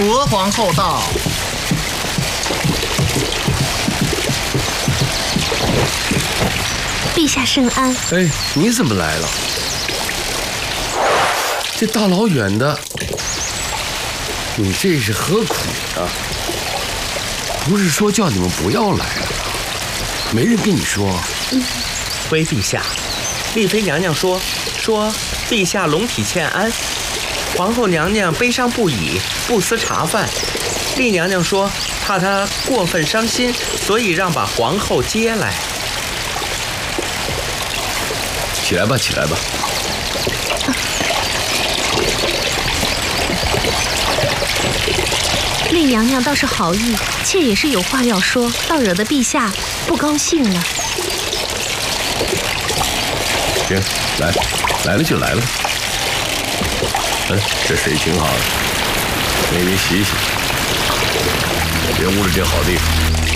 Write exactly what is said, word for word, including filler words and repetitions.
娥皇后到。 陛下圣安。 哎，你怎么来了？这大老远的，你这是何苦啊？不是说叫你们不要来了？没人跟你说？ 嗯，回陛下，丽妃娘娘说说陛下龙体欠安，皇后娘娘悲伤不已，不思茶饭。丽娘娘说怕她过分伤心，所以让把皇后接来。 起来吧，起来吧。 丽娘娘倒是好意，妾也是有话要说，倒惹得陛下不高兴了。 行，来，来了就来了。嗯，这水挺好的，给你洗洗，别污了这好地方。